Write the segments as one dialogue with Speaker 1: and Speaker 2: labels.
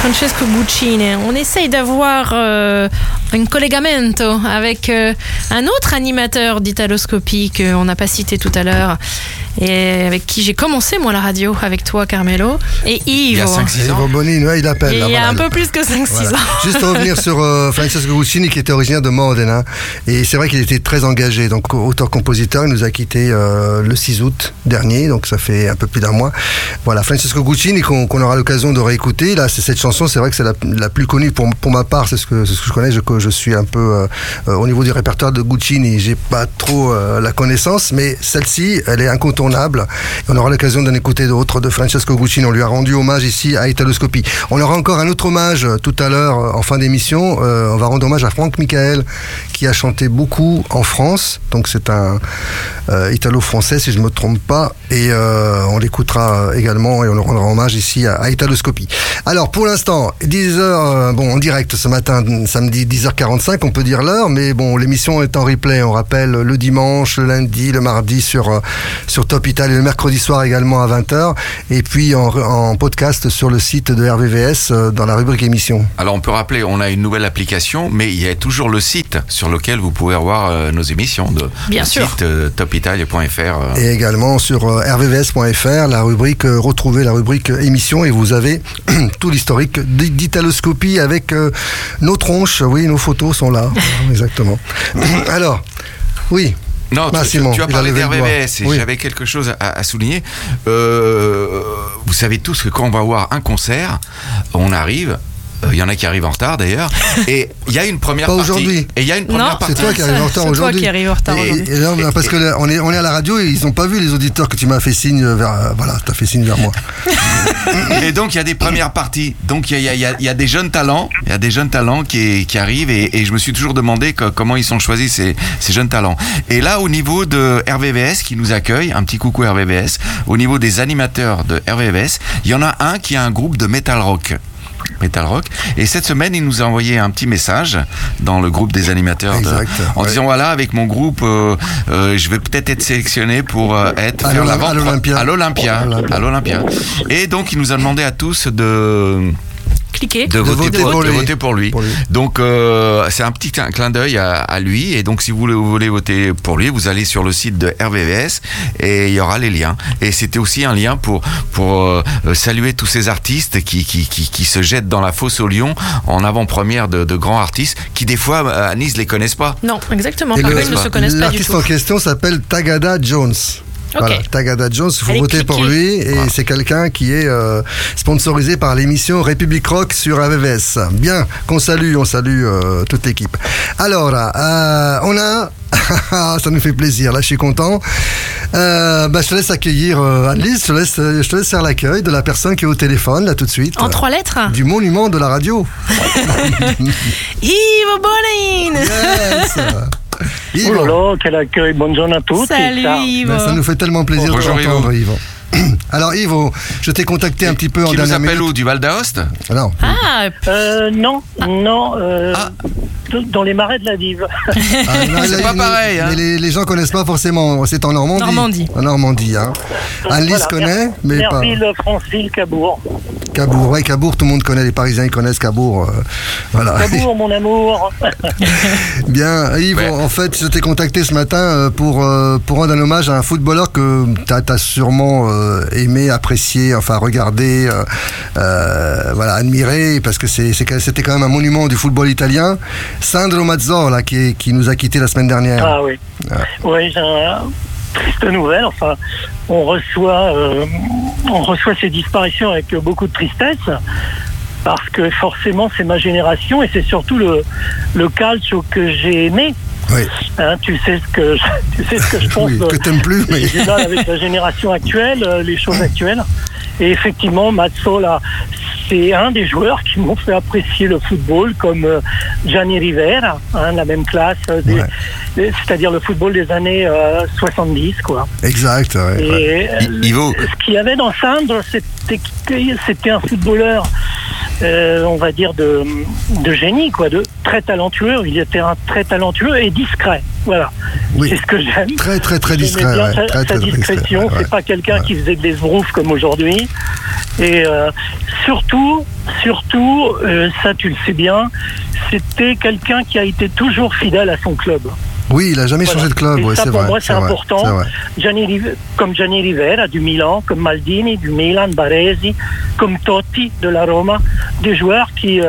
Speaker 1: Francesco Guccini. On essaye d'avoir un collegamento avec un autre animateur d'Italoscopie qu'on n'a pas cité tout à l'heure et avec qui j'ai commencé moi la radio, avec toi Carmelo et Yves.
Speaker 2: Il y a 5-6 ans.
Speaker 3: Yves Bonin, ouais, il appelle.
Speaker 1: Il y a un peu plus que 5-6 ans.
Speaker 3: Juste revenir sur Francesco Guccini qui était originaire de Modena, et c'est vrai qu'il était très engagé, donc auteur-compositeur. Il nous a quitté le 6 août dernier, donc ça fait un peu plus d'un mois. Voilà, Francesco Guccini qu'on aura l'occasion de réécouter. Là, c'est cette chanson, c'est vrai que c'est la plus connue pour ma part, c'est ce que je connais. Je suis un peu au niveau du répertoire de Guccini, j'ai pas trop la connaissance, mais celle-ci, elle est incontournable. Et on aura l'occasion d'en écouter d'autres de Francesco Guccini. On lui a rendu hommage ici à Italoscopie. On aura encore un autre hommage tout à l'heure en fin d'émission. On va rendre hommage à Franck Michael qui a chanté beaucoup en France. Donc c'est un italo-français si je ne me trompe pas. Et on l'écoutera également et on le rendra hommage ici à Italoscopie. Alors pour l'instant, 10h, en direct ce matin, samedi 10h45, on peut dire l'heure, mais bon, l'émission est en replay. On rappelle le dimanche, le lundi, le mardi sur Top Italia, le mercredi soir également à 20h, et puis en podcast sur le site de RVVS dans la rubrique émission.
Speaker 2: Alors on peut rappeler, on a une nouvelle application, mais il y a toujours le site sur lequel vous pouvez voir nos émissions.
Speaker 1: Bien sûr.
Speaker 2: Site topitalia.fr.
Speaker 3: Et également sur rvvs.fr, la rubrique retrouver la rubrique émission, et vous avez tout l'historique d'Italoscopie avec nos tronches, oui, nos photos sont là, exactement. Alors, oui.
Speaker 2: Non, tu as parlé d'RVVS et oui. J'avais quelque chose à souligner. Vous savez tous que quand on va voir un concert, on arrive. Il y en a qui arrivent en retard d'ailleurs. Et il y a une première partie.
Speaker 3: Pas aujourd'hui.
Speaker 2: Et il y a une première partie.
Speaker 3: C'est toi qui arrives en retard aujourd'hui.
Speaker 1: C'est toi qui arrives en retard aujourd'hui.
Speaker 3: Et là, parce que on est à la radio et ils n'ont pas vu les auditeurs que tu m'as fait signe vers. Voilà, tu as fait signe vers moi.
Speaker 2: Et donc il y a des premières parties. Donc il y a des jeunes talents. Il y a des jeunes talents qui arrivent et je me suis toujours demandé comment ils sont choisis ces jeunes talents. Et là, au niveau de RVVS qui nous accueille, un petit coucou RVVS. Au niveau des animateurs de RVVS, il y en a un qui a un groupe de metal rock. Et cette semaine il nous a envoyé un petit message dans le groupe des animateurs en disant voilà, avec mon groupe je vais peut-être être sélectionné pour faire l'avant à l'Olympia. Et donc il nous a demandé à tous de voter pour lui. Donc c'est un petit clin d'œil à lui, et donc si vous voulez voter pour lui, vous allez sur le site de RVVS et il y aura les liens. Et c'était aussi un lien pour saluer tous ces artistes qui se jettent dans la fosse au lion en avant-première de grands artistes qui des fois à Nice les connaissent pas.
Speaker 1: Non, exactement. Ils ne se connaissent pas du tout.
Speaker 3: L'artiste en question s'appelle Tagada Jones. Voilà,
Speaker 1: okay.
Speaker 3: Tagada Jones, il faut voter pour lui, et c'est quelqu'un qui est sponsorisé par l'émission République Rock sur RVVS. Bien, on salue toute l'équipe. Alors, on a ça nous fait plaisir, là je suis content. Je te laisse accueillir Annelise, je te laisse faire l'accueil de la personne qui est au téléphone là tout de suite.
Speaker 1: En 3 lettres.
Speaker 3: Du monument de la radio.
Speaker 1: Ivo Bonin.
Speaker 3: Yes.
Speaker 4: Oh là là, quel accueil, bonjour à tous.
Speaker 1: Salut Ivo.
Speaker 3: Ça nous fait tellement plaisir de t'entendre, Ivo. Alors Ivo, je t'ai contacté un petit peu en dernière minute.
Speaker 2: Qui nous appelle où, du Val d'Aoste?
Speaker 3: Non.
Speaker 4: Non. Dans les marais de la Dive.
Speaker 2: C'est pas pareil.
Speaker 3: Mais les gens connaissent pas forcément. C'est en Normandie. En Normandie, hein. Annelise connaît, mais pas.
Speaker 4: Merville, Franceville, Cabourg.
Speaker 3: Cabourg, tout le monde connaît. Les Parisiens, ils connaissent Cabourg. Voilà.
Speaker 4: Cabourg, mon amour.
Speaker 3: Bien, Yves, en fait, je t'ai contacté ce matin pour rendre un hommage à un footballeur que t'as sûrement aimé, apprécié, enfin regardé, admiré, parce que c'était quand même un monument du football italien. Sandro Mazzola qui nous a quittés la semaine dernière.
Speaker 4: Ah oui. Oui, j'ai une triste nouvelle. Enfin, on reçoit ces disparitions avec beaucoup de tristesse, parce que forcément c'est ma génération et c'est surtout le calcio que j'ai aimé.
Speaker 3: Oui.
Speaker 4: Tu sais ce que je pense.
Speaker 3: Oui, que t'aimes plus, mais
Speaker 4: j'ai mal avec la génération actuelle, les choses actuelles. Et effectivement, Mazzola, c'est un des joueurs qui m'ont fait apprécier le football, comme Gianni Rivera, la même classe, c'est-à-dire le football des années 70, quoi.
Speaker 3: Exact. Ouais,
Speaker 2: et Ivo.
Speaker 4: Ce qu'il y avait dans Sandro, c'était un footballeur, on va dire de génie, quoi, de très talentueux. Il était un très talentueux et discret. Voilà.
Speaker 3: Oui.
Speaker 4: C'est ce que j'aime.
Speaker 3: Très discret.
Speaker 4: J'aimais bien
Speaker 3: Ouais.
Speaker 4: sa discrétion.
Speaker 3: Discret,
Speaker 4: c'est pas quelqu'un qui faisait de l'esbrouf comme aujourd'hui. Et surtout, ça tu le sais bien, c'était quelqu'un qui a été toujours fidèle à son club.
Speaker 3: Oui, il a jamais changé de club.
Speaker 4: Et
Speaker 3: Ouais,
Speaker 4: ça,
Speaker 3: c'est
Speaker 4: pour
Speaker 3: vrai.
Speaker 4: moi, c'est important.
Speaker 3: C'est vrai.
Speaker 4: Comme Gianni Rivera du Milan, comme Maldini du Milan, Baresi, comme Totti de la Roma, des joueurs qui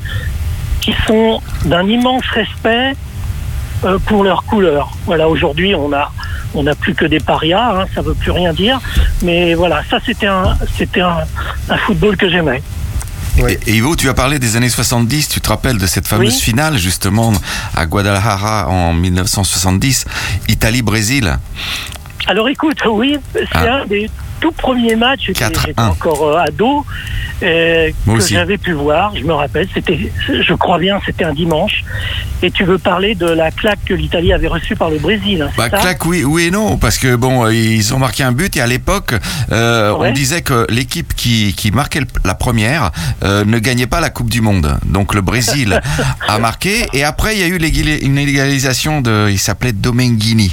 Speaker 4: sont d'un immense respect pour leur couleur. Voilà, aujourd'hui, on a plus que des parias, ça veut plus rien dire. Mais voilà, ça c'était un football que j'aimais.
Speaker 3: Oui.
Speaker 2: Et Ivo, tu as parlé des années 70, tu te rappelles de cette fameuse finale justement à Guadalajara en 1970, Italie-Brésil.
Speaker 4: Alors écoute, oui, c'est un des tout premiers matchs, j'étais encore ado, que j'avais pu voir, je me rappelle, je crois bien, c'était un dimanche, et tu veux parler de la claque que l'Italie avait reçue par le Brésil, c'est ça ?
Speaker 2: Claque, oui et non, parce que bon, ils ont marqué un but, et à l'époque, on disait que l'équipe qui marquait la première ne gagnait pas la Coupe du Monde. Donc le Brésil a marqué, et après il y a eu une égalisation il s'appelait Domenghini.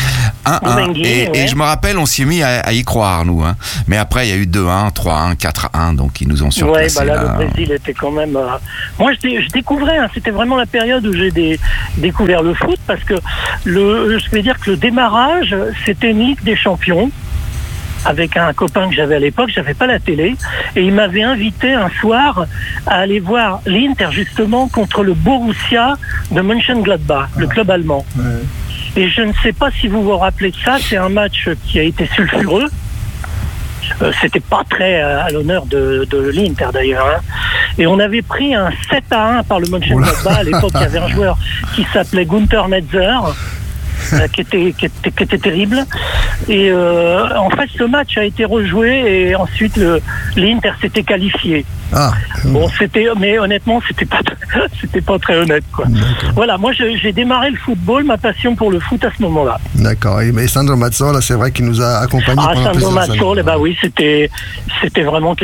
Speaker 2: 1-1, et je me rappelle, on s'y est mis à y croire, nous. Hein. Mais après, il y a eu 2-1, 3-1, 4-1, donc ils nous ont surclassés.
Speaker 4: Ouais, le Brésil était quand même... Moi, je découvrais, c'était vraiment la période où j'ai découvert le foot, parce que je vais dire que le démarrage, c'était une Ligue des Champions, avec un copain que j'avais à l'époque, j'avais pas la télé, et il m'avait invité un soir à aller voir l'Inter, justement, contre le Borussia de Mönchengladbach, le club allemand. Ouais. Et je ne sais pas si vous vous rappelez de ça, c'est un match qui a été sulfureux. C'était pas très à l'honneur de l'Inter d'ailleurs. Hein. Et on avait pris un 7-1 par le Mönchengladbach. À l'époque, il y avait un joueur qui s'appelait Günther Netzer, qui était terrible. Et en fait, ce match a été rejoué et ensuite l'Inter s'était qualifié. Bon, mais honnêtement, c'était pas très honnête, quoi. Voilà, moi j'ai démarré le football, ma passion pour le foot à ce moment-là.
Speaker 3: D'accord. Mais Sandro Mazzola, c'est vrai qu'il nous a accompagnés pendant
Speaker 4: Sandro Mazzola, oui, c'était vraiment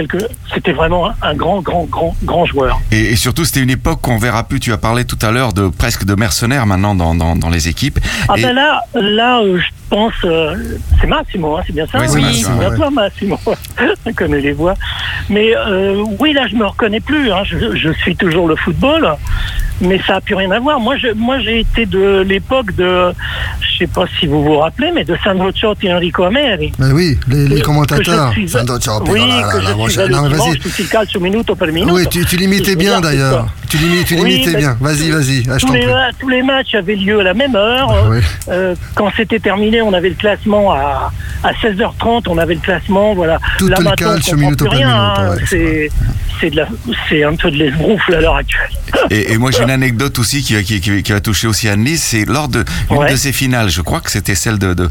Speaker 4: un grand joueur.
Speaker 2: Et surtout, c'était une époque qu'on verra plus. Tu as parlé tout à l'heure presque de mercenaires maintenant dans les équipes.
Speaker 4: Là, je pense, c'est Massimo, hein, c'est bien ça.
Speaker 2: Oui, c'est
Speaker 4: Massimo. On connaît les voix. Mais oui, là, je me reconnais plus. Hein. Je suis toujours le football, mais ça a plus rien à voir. Moi, j'ai été de l'époque de, je sais pas si vous vous rappelez, mais de Sandro Ciotti et Enrico Ameri.
Speaker 3: Mais oui, les commentateurs. Sandro Ciotti.
Speaker 4: Oui, vas-y. Tutti il calcio minuto per minuto.
Speaker 3: Oui, tu l'imitais bien d'ailleurs. Tu l'imitais bien. Vas-y.
Speaker 4: Tous les matchs avaient lieu à la même heure. Oui. Quand c'était terminé, on avait le classement à 16h30. On avait le classement, voilà.
Speaker 3: Tout le calcio minuto per minuto.
Speaker 4: C'est un peu de l'esbrouf à l'heure actuelle.
Speaker 2: Et moi j'ai une anecdote aussi qui va toucher aussi Anne-Lise, c'est lors d'une de ces finales, je crois que c'était celle de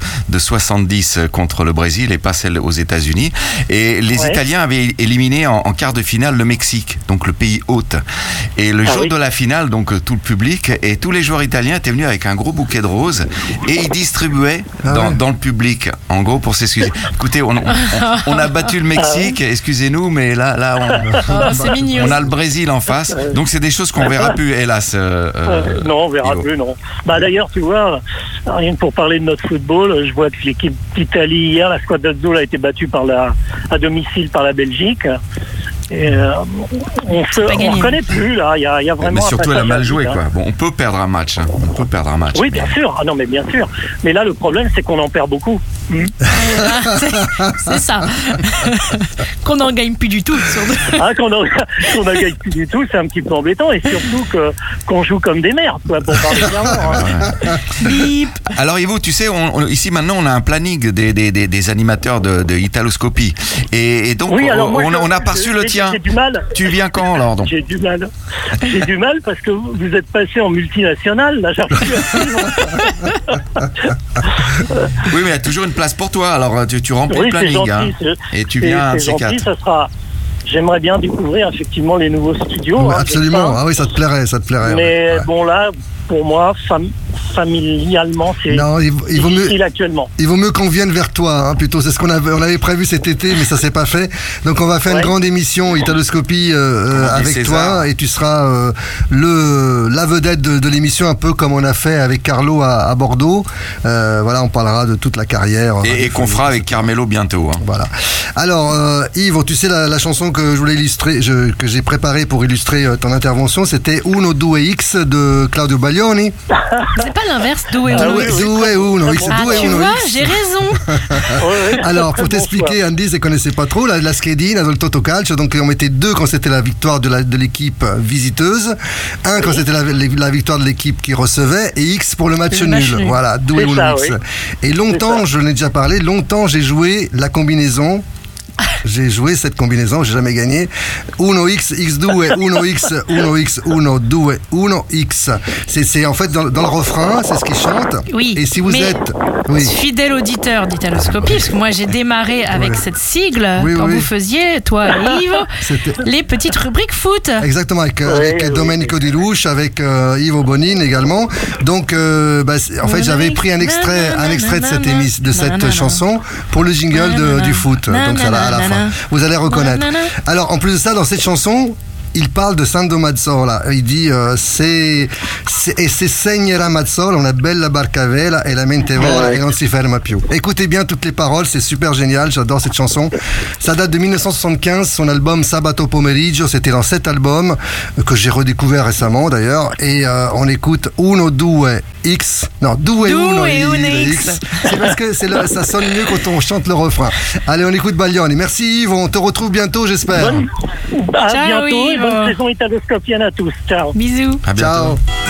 Speaker 2: 70 contre le Brésil et pas celle aux États-Unis, et les Italiens avaient éliminé en quart de finale le Mexique, donc le pays hôte, et le jour de la finale, donc tout le public et tous les joueurs italiens étaient venus avec un gros bouquet de roses et ils distribuaient dans le public, en gros, pour s'excuser. Écoutez, on a battu le Mexique, excusez-nous, mais là
Speaker 1: c'est mignon.
Speaker 2: On a le Brésil en face, donc c'est des choses qu'on verra plus, hélas.
Speaker 4: Non, on verra plus, non. D'ailleurs, tu vois, rien que pour parler de notre football, je vois que l'équipe d'Italie hier, la Squadra Azzurra, a été battue à domicile par la Belgique. Et on ne reconnaît plus là, il y a vraiment.
Speaker 2: Mais surtout elle a mal joué, quoi. Bon, on peut perdre un match.
Speaker 4: Oui, bien sûr. Ah non, mais bien sûr. Mais là, le problème, c'est qu'on en perd beaucoup.
Speaker 1: C'est ça. Qu'on n'en gagne plus du tout.
Speaker 4: Qu'on n'en gagne plus du tout, c'est un petit peu embêtant, et surtout qu'on joue comme des merdes, quoi, pour parler clairement. Hein.
Speaker 2: Alors Ivo, tu sais, ici maintenant on a un planning des animateurs de Italoscopie, et donc
Speaker 4: oui,
Speaker 2: on a perçu le tien.
Speaker 4: J'ai du mal.
Speaker 2: Tu viens quand alors donc?
Speaker 4: J'ai du mal parce que vous êtes passé en multinational, là j'arrive plus à
Speaker 2: Oui, mais il y a toujours une place pour toi, alors tu remplis le planning,
Speaker 4: gentil,
Speaker 2: et tu viens
Speaker 4: c'est gentil, ça sera... J'aimerais bien découvrir effectivement les nouveaux studios.
Speaker 3: Oui, absolument, ça te plairait.
Speaker 4: Mais bon là, pour moi, ça familialement, c'est
Speaker 3: Non, il vaut mieux.
Speaker 4: difficile actuellement.
Speaker 3: Il vaut mieux qu'on vienne vers toi, hein, plutôt. C'est ce on avait prévu cet été, mais ça s'est pas fait. Donc on va faire une grande émission Italoscopie avec
Speaker 2: César.
Speaker 3: toi, et tu seras la vedette de l'émission, un peu comme on a fait avec Carlo à Bordeaux. Voilà, on parlera de toute la carrière.
Speaker 2: Et qu'on fera avec Carmelo bientôt. Hein.
Speaker 3: Voilà. Alors Yves, tu sais la chanson que je voulais illustrer, que j'ai préparée pour illustrer ton intervention, c'était Uno Due X de Claudio Baglioni.
Speaker 1: C'est pas l'inverse, Due Uno.
Speaker 3: Due Uno X.
Speaker 1: Ah,
Speaker 3: Due
Speaker 1: tu
Speaker 3: Uno
Speaker 1: vois,
Speaker 3: X.
Speaker 1: j'ai raison.
Speaker 3: Alors, pour t'expliquer, Andy ne connaissait pas trop la schedina del Totocalcio. Donc, on mettait 2 quand c'était la victoire de l'équipe visiteuse, 1 quand c'était la victoire de l'équipe qui recevait, et X pour le match nul. Voilà, Due Uno
Speaker 4: ça,
Speaker 3: X.
Speaker 4: oui.
Speaker 3: Et longtemps, je l'ai déjà parlé, longtemps j'ai joué la combinaison. J'ai joué cette combinaison, j'ai jamais gagné. Uno X, X2, Uno X, Uno X, Uno 2, Uno X. C'est en fait dans le refrain, c'est ce qu'ils chantent.
Speaker 1: Oui.
Speaker 3: Et si vous
Speaker 1: mais
Speaker 3: êtes. Oui.
Speaker 1: fidèle auditeur d'Italoscopie, parce que moi j'ai démarré avec cette sigle
Speaker 3: Oui,
Speaker 1: quand
Speaker 3: oui.
Speaker 1: vous faisiez, toi et Yves,
Speaker 3: C'était-
Speaker 1: les petites rubriques foot.
Speaker 3: Exactement, avec Domenico Di Luce, avec Ivo Bonin également. Donc, en fait, j'avais pris un extrait de cette chanson pour le jingle du foot. Donc, ça à la fin. Vous allez reconnaître. Alors, en plus de ça, dans cette chanson, il parle de Sando Mazzola. Il dit se segnerà Mazzola una bella barca a vela e la mente vola e non si ferma più. Écoutez bien toutes les paroles, c'est super génial, j'adore cette chanson. Ça date de 1975, son album Sabato Pomeriggio, c'était dans cet album que j'ai redécouvert récemment d'ailleurs, et on écoute Uno Due X, non Due Uno X. C'est parce que ça sonne mieux quand on chante le refrain. Allez, on écoute Baglioni. Merci Yves, on te retrouve bientôt j'espère.
Speaker 4: À
Speaker 1: Ciao,
Speaker 4: bientôt et
Speaker 1: Yves.
Speaker 4: bonne saison italoscopienne à tous. Ciao.
Speaker 1: Bisous.
Speaker 2: À bientôt.
Speaker 3: Ciao.